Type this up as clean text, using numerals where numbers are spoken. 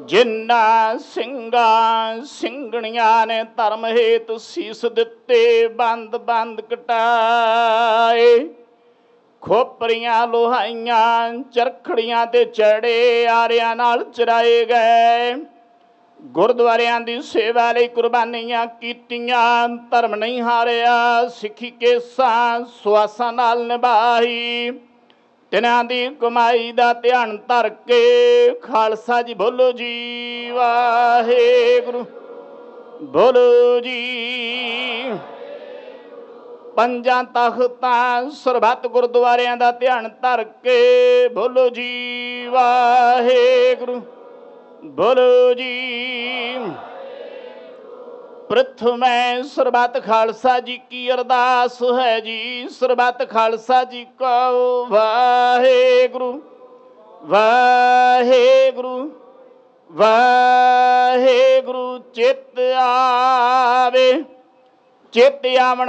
ਜਿਨ੍ਹਾਂ ਸਿੰਘਾਂ ਸਿੰਘਣੀਆਂ ਨੇ ਧਰਮ ਹੇਤ ਸੀਸ ਦਿੱਤੇ, ਬੰਦ ਬੰਦ ਕਟਾਏ। ਖੋਪਰੀਆਂ ਲੋਹਾਈਆਂ ਚਰਖੜੀਆਂ ਤੇ ਚੜੇ, ਆਰਿਆਂ ਨਾਲ ਚਰਾਏ ਗਏ। ਗੁਰਦੁਆਰਿਆਂ ਦੀ ਸੇਵਾ ਲਈ ਕੁਰਬਾਨੀਆਂ ਕੀਤੀਆਂ, ਧਰਮ ਨਹੀਂ ਹਾਰਿਆ। ਸਿੱਖੀ ਕੇਸਾਂ ਸੁਆਸਾਂ ਨਾਲ ਨਿਭਾਈ। ਤਿਨਾਂ ਦੀ ਕਮਾਈ ਦਾ ਧਿਆਨ ਧਰ ਕੇ, ਖਾਲਸਾ ਜੀ ਬੋਲੋ ਜੀ ਵਾਹਿਗੁਰੂ, ਬੋਲੋ ਜੀ। ਪੰਜਾਂ ਤਖਤਾਂ ਸਰਬੱਤ ਗੁਰਦੁਆਰਿਆਂ ਦਾ ਧਿਆਨ ਧਰ ਕੇ, ਬੋਲੋ ਜੀ ਵਾਹਿਗੁਰੂ, ਬੋਲੋ ਜੀ। ਪ੍ਰਥਮੈ ਸਰਬੱਤ ਖਾਲਸਾ ਜੀ ਕੀ ਅਰਦਾਸ ਹੈ ਜੀ। ਸਰਬੱਤ ਖਾਲਸਾ ਜੀ ਕੋ ਵਾਹਿਗੁਰੂ, ਵਾਹਿਗੁਰੂ, ਵਾਹਿਗੁਰੂ। ਚਿੱਤ ਆਵੇ, ਚਿੱਤ ਆਵਣ